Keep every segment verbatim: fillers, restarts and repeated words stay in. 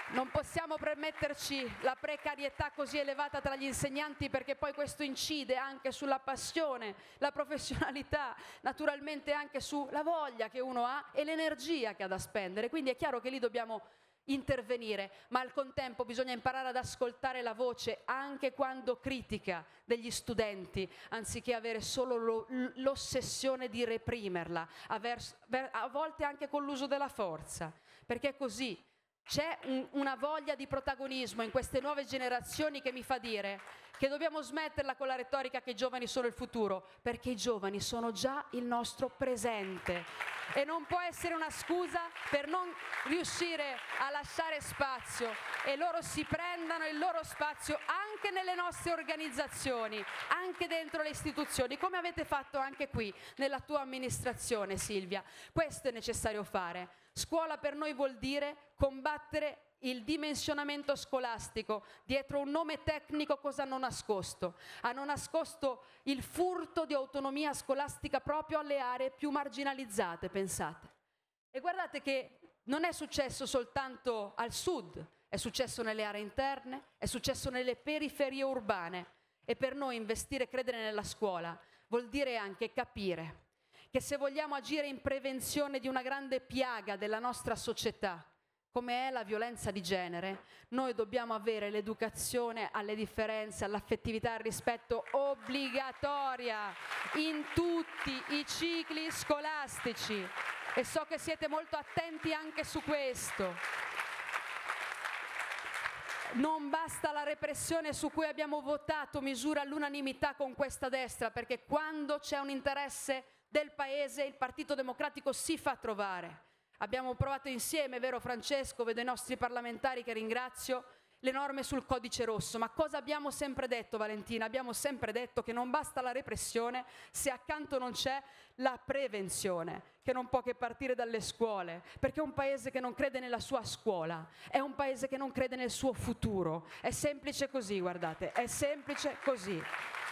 Non possiamo permetterci la precarietà così elevata tra gli insegnanti, perché poi questo incide anche sulla passione, la professionalità, naturalmente anche sulla voglia che uno ha e l'energia che ha da spendere. Quindi è chiaro che lì dobbiamo intervenire, ma al contempo bisogna imparare ad ascoltare la voce anche quando critica degli studenti, anziché avere solo lo, l'ossessione di reprimerla, a volte anche con l'uso della forza, perché è così. C'è un, una voglia di protagonismo in queste nuove generazioni che mi fa dire che dobbiamo smetterla con la retorica che i giovani sono il futuro, perché i giovani sono già il nostro presente e non può essere una scusa per non riuscire a lasciare spazio, e loro si prendano il loro spazio anche nelle nostre organizzazioni, anche dentro le istituzioni, come avete fatto anche qui nella tua amministrazione, Silvia. Questo è necessario fare. Scuola per noi vuol dire combattere il dimensionamento scolastico. Dietro un nome tecnico cosa hanno nascosto? Hanno nascosto il furto di autonomia scolastica proprio alle aree più marginalizzate, pensate. E guardate che non è successo soltanto al sud, è successo nelle aree interne, è successo nelle periferie urbane. E per noi investire e credere nella scuola vuol dire anche capire che se vogliamo agire in prevenzione di una grande piaga della nostra società, come è la violenza di genere, noi dobbiamo avere l'educazione alle differenze, all'affettività e al rispetto obbligatoria in tutti i cicli scolastici. E so che siete molto attenti anche su questo. Non basta la repressione su cui abbiamo votato misure all'unanimità con questa destra, perché quando c'è un interesse del Paese il Partito Democratico si fa trovare. Abbiamo provato insieme, vero Francesco, vedo i nostri parlamentari che ringrazio, le norme sul codice rosso. Ma cosa abbiamo sempre detto, Valentina? Abbiamo sempre detto che non basta la repressione se accanto non c'è la prevenzione, che non può che partire dalle scuole, perché un paese che non crede nella sua scuola è un paese che non crede nel suo futuro. È semplice così, guardate, è semplice così.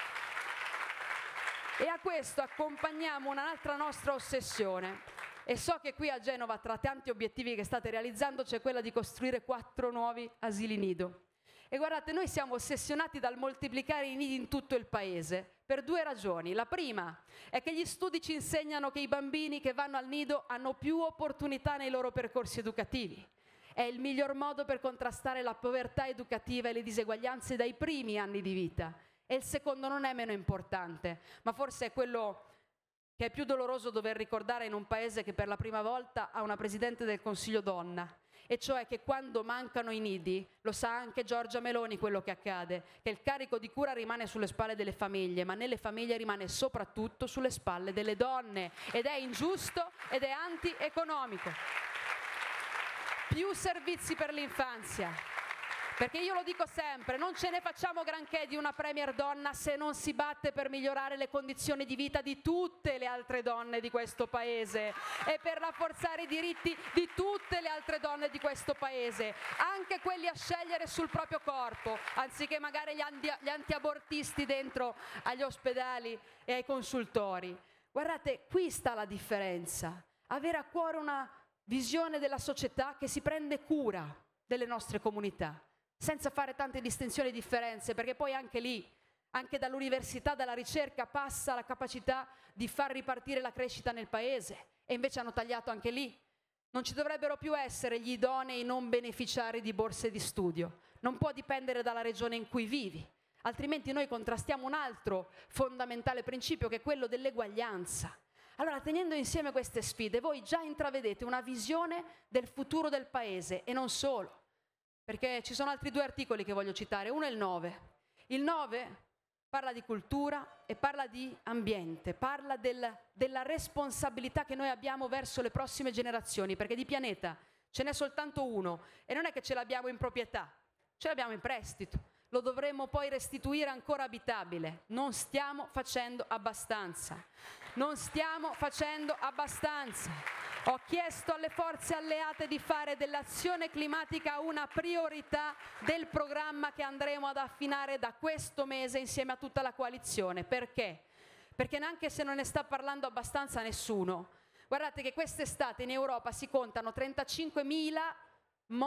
E a questo accompagniamo un'altra nostra ossessione. E so che qui a Genova, tra tanti obiettivi che state realizzando, c'è quella di costruire quattro nuovi asili nido. E guardate, noi siamo ossessionati dal moltiplicare i nidi in tutto il paese, per due ragioni. La prima è che gli studi ci insegnano che i bambini che vanno al nido hanno più opportunità nei loro percorsi educativi. È il miglior modo per contrastare la povertà educativa e le diseguaglianze dai primi anni di vita. E il secondo non è meno importante, ma forse è quello che è più doloroso dover ricordare in un paese che per la prima volta ha una Presidente del Consiglio donna, e cioè che quando mancano i nidi, lo sa anche Giorgia Meloni quello che accade, che il carico di cura rimane sulle spalle delle famiglie, ma nelle famiglie rimane soprattutto sulle spalle delle donne, ed è ingiusto ed è anti-economico. Più servizi per l'infanzia. Perché io lo dico sempre, non ce ne facciamo granché di una premier donna se non si batte per migliorare le condizioni di vita di tutte le altre donne di questo paese e per rafforzare i diritti di tutte le altre donne di questo paese, anche quelli a scegliere sul proprio corpo, anziché magari gli, anti- gli antiabortisti dentro agli ospedali e ai consultori. Guardate, qui sta la differenza, avere a cuore una visione della società che si prende cura delle nostre comunità, senza fare tante distinzioni e differenze, perché poi anche lì, anche dall'università, dalla ricerca, passa la capacità di far ripartire la crescita nel paese, e invece hanno tagliato anche lì. Non ci dovrebbero più essere gli idonei non beneficiari di borse di studio, non può dipendere dalla regione in cui vivi, altrimenti noi contrastiamo un altro fondamentale principio, che è quello dell'eguaglianza. Allora, tenendo insieme queste sfide, voi già intravedete una visione del futuro del paese, e non solo. Perché ci sono altri due articoli che voglio citare. Uno è il nove. Il nove parla di cultura e parla di ambiente, parla del, della responsabilità che noi abbiamo verso le prossime generazioni, perché di pianeta ce n'è soltanto uno, e non è che ce l'abbiamo in proprietà, ce l'abbiamo in prestito, lo dovremmo poi restituire ancora abitabile. Non stiamo facendo abbastanza, non stiamo facendo abbastanza. Ho chiesto alle forze alleate di fare dell'azione climatica una priorità del programma che andremo ad affinare da questo mese insieme a tutta la coalizione. Perché? Perché neanche se non ne sta parlando abbastanza nessuno. Guardate che quest'estate in Europa si contano trentacinquemila